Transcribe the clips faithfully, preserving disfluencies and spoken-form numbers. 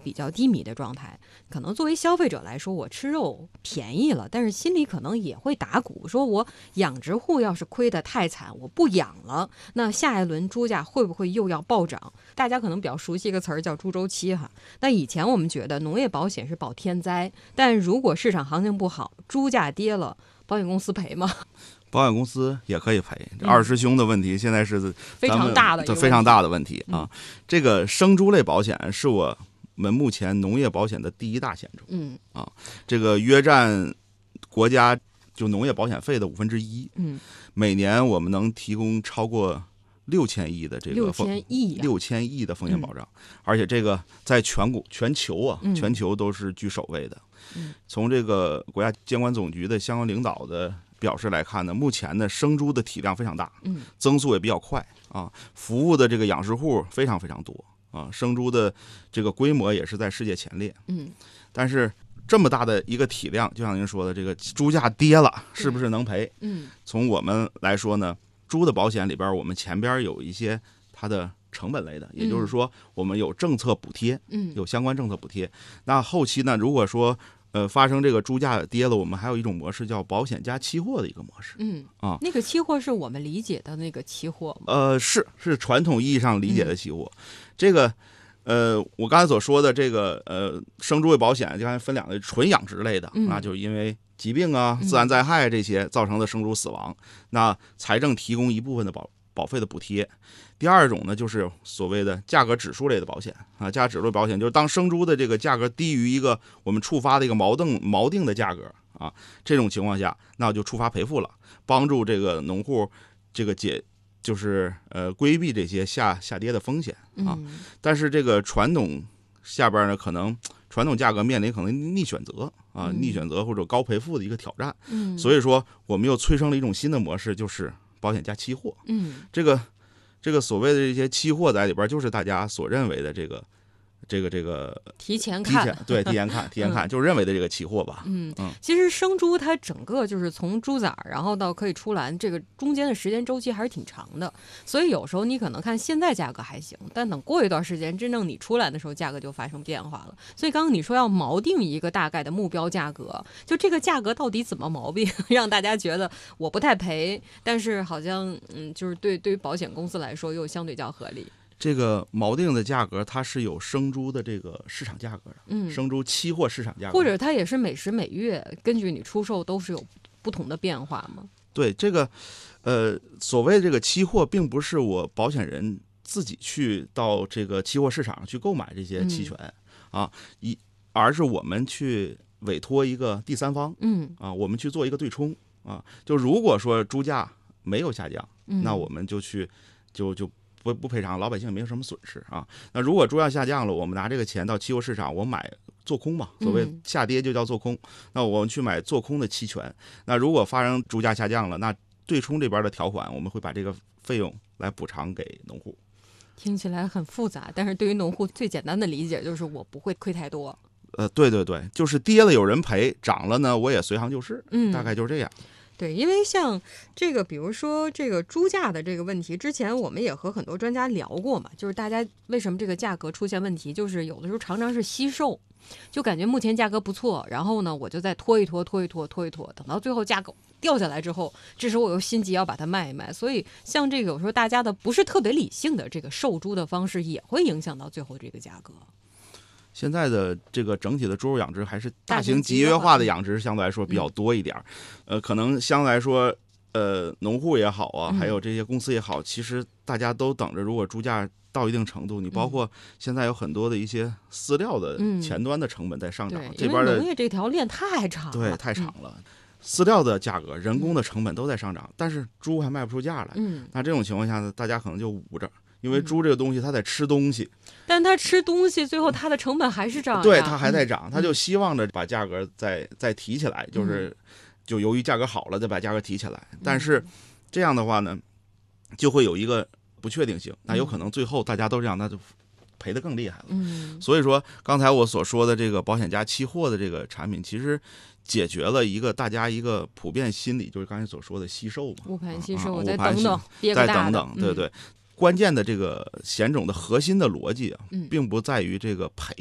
比较低迷的状态，可能作为消费者来说，我吃肉便宜了，但是心里可能也会打鼓，说我养殖户要是亏得太惨，我不养了，那下一轮猪价会不会又要暴涨？大家可能比较熟悉一个词儿叫猪周期哈。那以前我们觉得农业保险是保天灾，但如果市场行情不好，猪价跌了，保险公司赔吗？ 保险公司也可以赔。这二师兄的问题现在是非常大的一个非常大的问题啊。 嗯、 这个生猪类保险是我们目前农业保险的第一大险种， 嗯啊，这个约占国家就农业保险费的五分之一， 嗯， 每年我们能提供超过六千亿的这个六千亿六千亿的风险保障，嗯、而且这个在全国全球啊， 嗯、 全球都是居首位的。 嗯、 从这个国家监管总局的相关领导的表示来看呢，目前的生猪的体量非常大， 嗯， 增速也比较快啊，服务的这个养殖户非常非常多啊，生猪的这个规模也是在世界前列， 嗯， 但是这么大的一个体量，就像您说的，这个猪价跌了，是不是能赔？ 嗯， 从我们来说呢，猪的保险里边，我们前边有一些它的成本类的，也就是说，我们有政策补贴， 嗯， 有相关政策补贴。那后期呢，如果说呃，发生这个猪价跌了，我们还有一种模式叫保险加期货的一个模式。 嗯啊， 那个期货是我们理解的那个期货吗？ 呃，是是传统意义上理解的期货。嗯、这个呃，我刚才所说的这个呃，生猪类保险，刚才分两类，纯养殖类的， 嗯、 那就是因为疾病啊、自然灾害这些造成的生猪死亡，嗯、那财政提供一部分的保保费的补贴。第二种呢，就是所谓的价格指数类的保险啊，价格指数保险就是当生猪的这个价格低于一个我们触发的一个锚定锚定的价格啊，这种情况下，那就触发赔付了，帮助这个农户这个解就是呃规避这些下下跌的风险啊。 嗯、 但是这个传统下边呢，可能传统价格面临可能逆选择啊，逆选择或者高赔付的一个挑战。 嗯， 所以说我们又催生了一种新的模式，就是保险加期货。 嗯， 这个。这个所谓的这些期货在里边，就是大家所认为的这个，这个这个提前看， 提前对提前看提前看， 嗯、 就是认为的这个期货吧。 嗯嗯， 其实生猪它整个就是从猪崽儿，然后到可以出栏，这个中间的时间周期还是挺长的。所以有时候你可能看现在价格还行，但等过一段时间，真正你出栏的时候，价格就发生变化了。所以刚刚你说要锚定一个大概的目标价格，就这个价格到底怎么锚定，让大家觉得我不太赔，但是好像嗯，就是对对于保险公司来说又相对较合理。 这个锚定的价格，它是有生猪的这个市场价格的， 嗯， 生猪期货市场价格， 或者它也是每时每月根据你出售都是有不同的变化吗？ 对，这个，呃，所谓这个期货，并不是我保险人自己去到这个期货市场去购买这些期权、嗯、啊，一而是我们去委托一个第三方， 嗯啊，我们去做一个对冲啊，就如果说猪价没有下降， 嗯、 那我们就去就就。不不赔偿，老百姓没有什么损失啊。那如果猪价下降了，我们拿这个钱到期货市场，我买做空嘛，所谓下跌就叫做空。嗯、那我们去买做空的期权。那如果发生猪价下降了，那对冲这边的条款，我们会把这个费用来补偿给农户。 听起来很复杂，但是对于农户最简单的理解就是我不会亏太多。 呃，对对对，就是跌了有人赔，涨了呢我也随行就市， 嗯， 大概就是这样。 对，因为像这个，比如说这个猪价的这个问题，之前我们也和很多专家聊过嘛，就是大家为什么这个价格出现问题，就是有的时候常常是惜售，就感觉目前价格不错，然后呢我就再拖一拖拖一拖拖一拖，等到最后价格掉下来之后，这时候我又心急要把它卖一卖，所以像这个有时候大家的不是特别理性的这个售猪的方式，也会影响到最后这个价格。 现在的这个整体的猪肉养殖还是大型集约化的养殖，相对来说比较多一点，嗯、呃，可能相对来说，呃，农户也好啊，还有这些公司也好，嗯、其实大家都等着，如果猪价到一定程度，你包括现在有很多的一些饲料的前端的成本在上涨， 嗯、 这边的农业这条链太长了， 对，太长了。嗯饲料的价格、人工的成本都在上涨，嗯、但是猪还卖不出价来。 嗯， 那这种情况下呢，大家可能就捂着。因为猪这个东西它在吃东西， 嗯、但它吃东西最后它的成本还是涨， 对，它还在涨， 嗯、 它就希望着把价格再再提起来，就是就由于价格好了再把价格提起来， 嗯、 但是这样的话呢，就会有一个不确定性，那有可能最后大家都这样，那就赔得更厉害了。 嗯， 所以说刚才我所说的这个保险加期货的这个产品，其实解决了一个大家一个普遍心理，就是刚才所说的惜售嘛， 误盘惜售， 啊、 再等等， 再等等，对对。嗯关键的这个险种的核心的逻辑啊，并不在于这个赔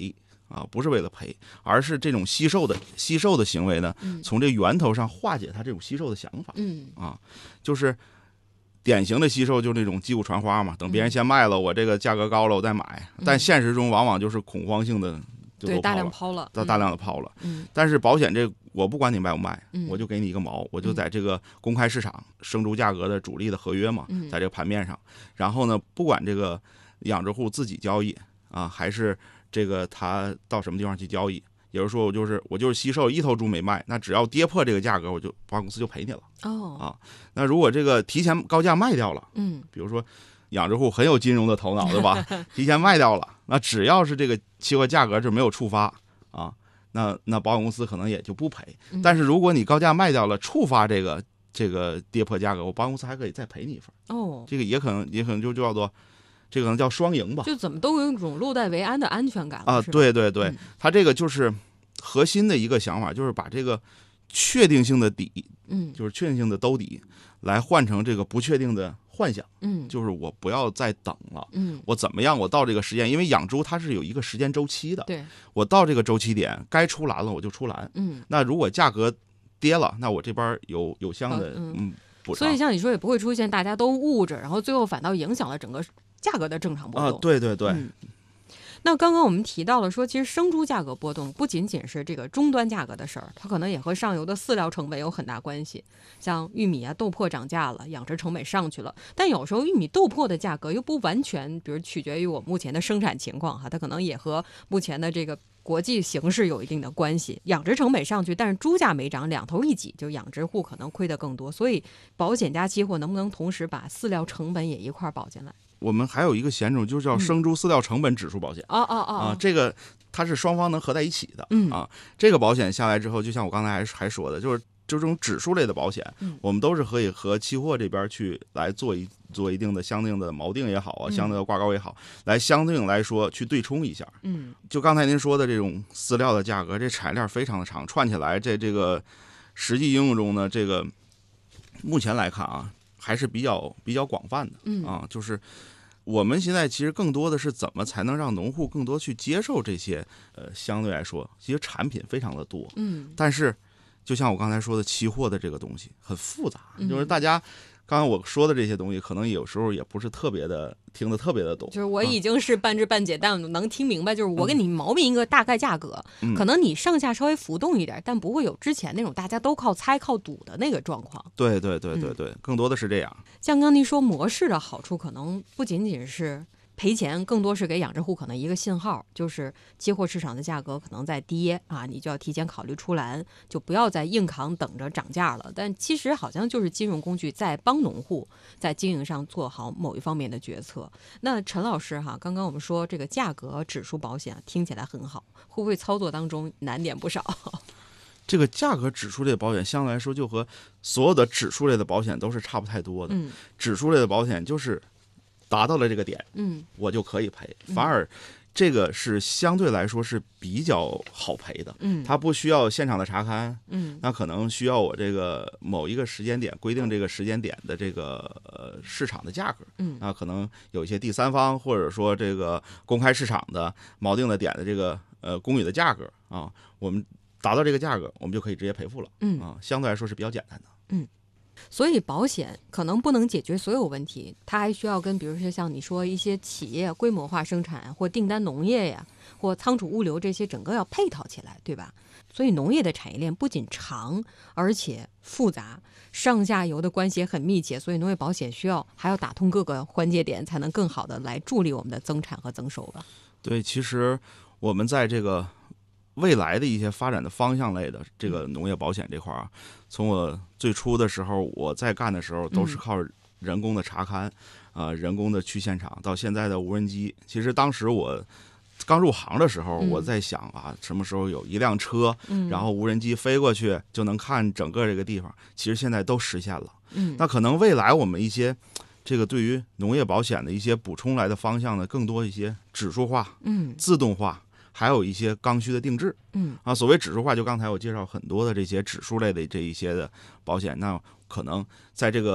啊，不是为了赔，而是这种惜售的惜售的行为呢，从这源头上化解他这种惜售的想法。 嗯啊，就是典型的惜售，就是那种击鼓传花嘛，等别人先卖了，我这个价格高了，我再买。但现实中往往就是恐慌性的就对，大都抛了， 量抛了， 大大量的抛了。 嗯但是保险这我不管你卖不卖， 嗯我就给你一个毛，我就在这个公开市场生猪价格的主力的合约嘛， 嗯在这个盘面上，然后呢，不管这个养殖户自己交易啊，还是这个他到什么地方去交易。也就是说，我就是我就是惜售一头猪没卖，那只要跌破这个价格，我就保险公司就赔你了。 哦啊，那如果这个提前高价卖掉了， 嗯比如说养殖户很有金融的头脑，对吧？提前卖掉了，那只要是这个期货价格就没有触发啊，那那保险公司可能也就不赔。 嗯但是如果你高价卖掉了，触发这个这个跌破价格，我保险公司还可以再赔你一份。 哦， 这个也可能也可能就叫做这个可能叫双赢吧。 就怎么都有一种落袋为安的安全感了啊， 是吧对对对， 嗯他这个就是核心的一个想法，就是把这个确定性的底， 嗯就是确定性的兜底，来换成这个不确定的幻想， 嗯就是我不要再等了。 嗯， 我怎么样？我到这个时间，因为养猪它是有一个时间周期的。 对， 我到这个周期点，该出栏了我就出栏。 嗯。 那如果价格跌了，那我这边有有相的嗯嗯补偿。 所以像你说，也不会出现大家都捂着，然后最后反倒影响了整个价格的正常波啊， 动。 对对对， 嗯那刚刚我们提到了说，其实生猪价格波动不仅仅是这个终端价格的事儿，它可能也和上游的饲料成本有很大关系。像玉米啊、豆粕涨价了，养殖成本上去了，但有时候玉米、豆粕的价格又不完全，比如取决于我目前的生产情况哈，它可能也和目前的这个国际形势有一定的关系。养殖成本上去，但是猪价没涨，两头一挤，就养殖户可能亏得更多。所以保险加期货能不能同时把饲料成本也一块儿保进来？ 我们还有一个险种，就叫生猪饲料成本指数保险。 哦哦哦啊，这个它是双方能合在一起的。 嗯啊，这个保险下来之后，就像我刚才还还说的，就是就这种指数类的保险， 嗯我们都是可以和期货这边去来做一做一定的相应的锚定也好啊， 嗯相应的挂钩也好，来相对来说去对冲一下。 嗯就刚才您说的这种饲料的价格，这产业链非常的长，串起来，这这个实际应用中呢，这个目前来看啊，还是比较比较广泛的。 嗯啊，就是我们现在其实更多的是怎么才能让农户更多去接受这些呃，相对来说，其实产品非常的多， 嗯但是就像我刚才说的，期货的这个东西很复杂， 嗯就是大家刚才我说的这些东西，可能有时候也不是特别的听得特别的懂。 就是我已经是半知半解，但能听明白。就是我给你锚定一个大概价格， 嗯可能你上下稍微浮动一点，但不会有之前那种大家都靠猜靠赌的那个状况。 对对对对对，更多的是这样。 像刚您说模式的好处，可能不仅仅是赔钱，更多是给养殖户可能一个信号，就是期货市场的价格可能在跌啊，你就要提前考虑出栏，就不要再硬扛等着涨价了。但其实好像就是金融工具在帮农户在经营上做好某一方面的决策。那陈老师哈，刚刚我们说这个价格指数保险听起来很好，会不会操作当中难点不少？ 这个价格指数类的保险相对来说就和所有的指数类的保险都是差不太多的。 嗯指数类的保险就是达到了这个点， 嗯我就可以赔，反而这个是相对来说是比较好赔的。 嗯， 它不需要现场的查勘， 嗯那可能需要我这个某一个时间点规定这个时间点的这个呃市场的价格， 嗯那可能有一些第三方或者说这个公开市场的锚定的点的这个呃公允的价格啊，我们达到这个价格，我们就可以直接赔付了。 嗯啊，相对来说是比较简单的。 所以保险可能不能解决所有问题，它还需要跟比如说像你说一些企业规模化生产或订单农业呀，或仓储物流这些整个要配套起来，对吧？所以农业的产业链不仅长，而且复杂，上下游的关系也很密切，所以农业保险需要还要打通各个环节点，才能更好的来助力我们的增产和增收吧。 对，其实我们在这个未来的一些发展的方向类的这个农业保险这块儿啊，从我最初的时候我在干的时候，都是靠人工的查勘，啊、人工的去现场，到现在的无人机。其实当时我刚入行的时候， 嗯我在想啊，什么时候有一辆车， 嗯然后无人机飞过去就能看整个这个地方。其实现在都实现了。 嗯那可能未来我们一些这个对于农业保险的一些补充来的方向呢，更多一些指数化、 嗯自动化。还有一些刚需的定制嗯啊，所谓指数化，就刚才我介绍很多的这些指数类的这一些的保险，那可能在这个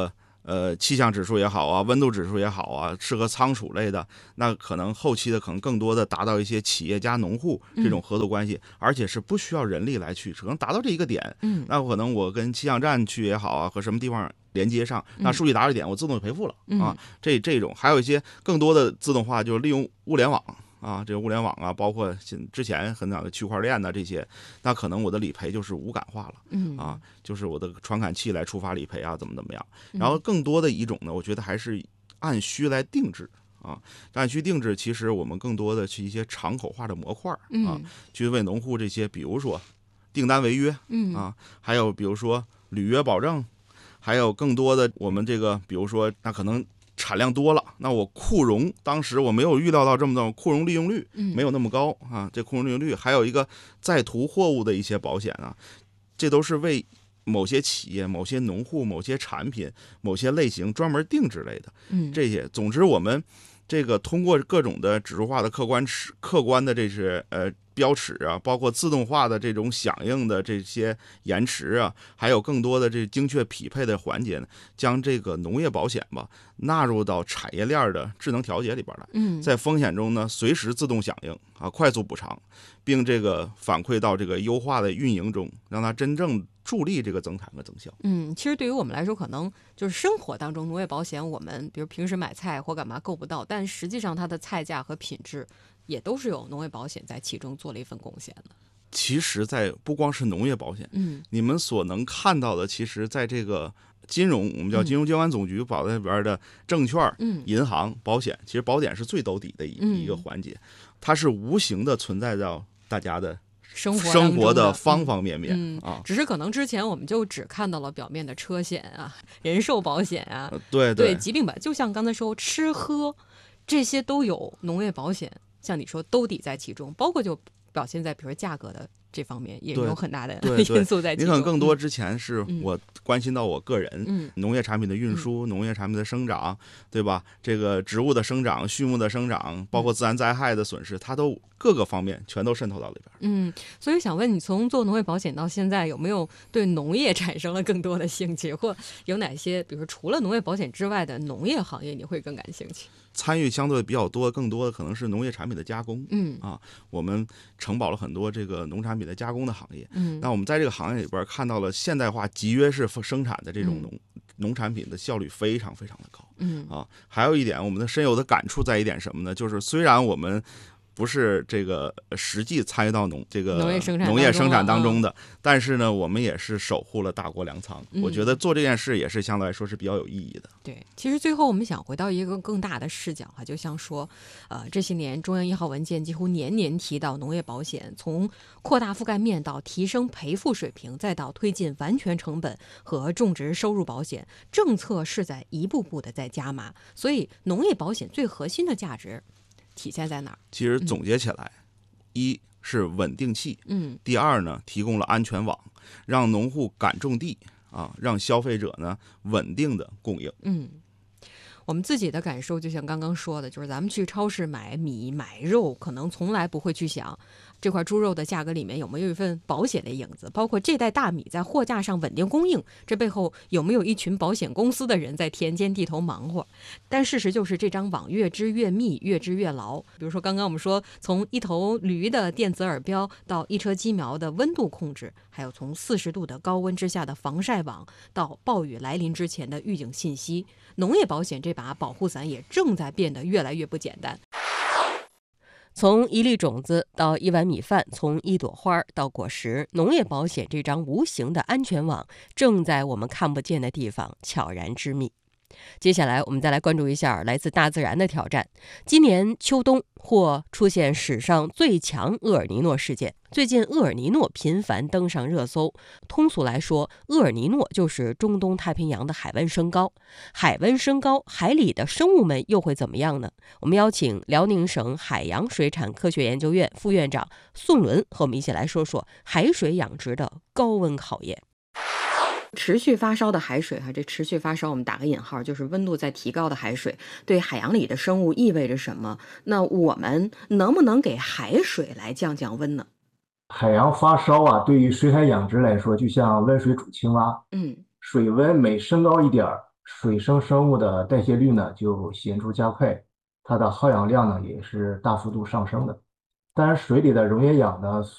呃气象指数也好啊，温度指数也好啊，适合仓储类的，那可能后期的可能更多的达到一些企业加农户这种合作关系，嗯、而且是不需要人力来去，可能达到这一个点。嗯，那可能我跟气象站去也好啊，和什么地方连接上，那数据达到点，我自动就赔付了、嗯、啊。这这种还有一些更多的自动化，就是利用物联网。啊，这个物联网啊，包括之前很早的区块链呐、啊、这些，那可能我的理赔就是无感化了，嗯啊，就是我的传感器来触发理赔啊，怎么怎么样。然后更多的一种呢，我觉得还是按需来定制啊，按需定制，其实我们更多的是一些敞口化的模块啊，去为农户这些，比如说订单违约，嗯啊，还有比如说履约保证，还有更多的我们这个，比如说那可能。产量多了，那我库容当时我没有预料到这么多，库容利用率没有那么高啊。这库容利用率还有一个在途货物的一些保险啊，这都是为某些企业、某些农户、某些产品、某些类型专门定制类的。嗯，这些，总之我们这个通过各种的指数化的客观客观的这些呃。标尺啊，包括自动化的这种响应的这些延迟啊，还有更多的这精确匹配的环节呢，将这个农业保险吧纳入到产业链的智能调节里边来。嗯，在风险中呢，随时自动响应啊，快速补偿，并这个反馈到这个优化的运营中，让它真正助力这个增产和增效。 嗯，其实对于我们来说，可能就是生活当中农业保险，我们比如平时买菜或干嘛够不到，但实际上它的菜价和品质。也都是有农业保险在其中做了一份贡献的。 其实，在不光是农业保险，嗯，你们所能看到的，其实在这个金融，我们叫金融监管总局保在里边的证券、嗯、银行、保险，其实保险是最兜底的一、嗯、一个环节，它是无形的存在到大家的生活生活的方方面面、 嗯嗯、啊。只是可能之前我们就只看到了表面的车险啊、人寿保险啊， 呃、对对, 对疾病吧，就像刚才说吃喝这些都有农业保险。像你说兜底在其中，包括就表现在比如说价格的这方面也有很大的因素在其中。 你可能更多之前是我关心到我个人，嗯，农业产品的运输、嗯、农业产品的生长，对吧？这个植物的生长、畜牧的生长，包括自然灾害的损失，它都各个方面全都渗透到里边。 嗯，所以想问你，从做农业保险到现在，有没有对农业产生了更多的兴趣，或有哪些，比如说除了农业保险之外的农业行业，你会更感兴趣？ 参与相对比较多，更多的可能是农业产品的加工。嗯啊，我们承保了很多这个农产品的加工的行业。嗯，那我们在这个行业里边看到了现代化集约式生产的这种农、嗯、农产品的效率非常非常的高。嗯啊，还有一点，我们的深有的感触在一点什么呢？就是虽然我们不是这个实际参与到农这个农业生产农业生产当中的，嗯、但是呢，我们也是守护了大国粮仓。嗯、我觉得做这件事也是相对来说是比较有意义的。 对，其实最后我们想回到一个更大的视角哈，就像说，呃，这些年中央一号文件几乎年年提到农业保险，从扩大覆盖面到提升赔付水平，再到推进完全成本和种植收入保险，政策是在一步步的在加码。所以，农业保险最核心的价值体现在哪儿？ 其实总结起来，嗯、一是稳定器，嗯，第二呢，提供了安全网，让农户敢种地啊，让消费者呢稳定的供应。 嗯，我们自己的感受就像刚刚说的，就是咱们去超市买米买肉，可能从来不会去想这块猪肉的价格里面有没有一份保险的影子，包括这袋大米在货架上稳定供应，这背后有没有一群保险公司的人在田间地头忙活。但事实就是这张网越织越密，越织越牢。比如说刚刚我们说，从一头驴的电子耳标到一车鸡苗的温度控制，还有从四十度的高温之下的防晒网到暴雨来临之前的预警信息，农业保险这把保护伞也正在变得越来越不简单。从一粒种子到一碗米饭，从一朵花到果实，农业保险这张无形的安全网正在我们看不见的地方悄然织密。接下来我们再来关注一下来自大自然的挑战。今年秋冬或出现史上最强厄尔尼诺事件，最近厄尔尼诺频繁登上热搜。通俗来说，厄尔尼诺就是中东太平洋的海温升高。海温升高，海里的生物们又会怎么样呢？我们邀请辽宁省海洋水产科学研究院副院长宋伦和我们一起来说说海水养殖的高温考验。持续发烧的海水哈，这持续发烧我们打个引号，就是温度在提高的海水对海洋里的生物意味着什么？那我们能不能给海水来降降温呢？ 海洋发烧啊，对于水产养殖来说，就像温水煮青蛙，嗯，水温每升高一点儿， 水生生物的代谢率呢就显著加快，它的耗氧量呢也是大幅度上升的。当然，水里的溶液氧呢，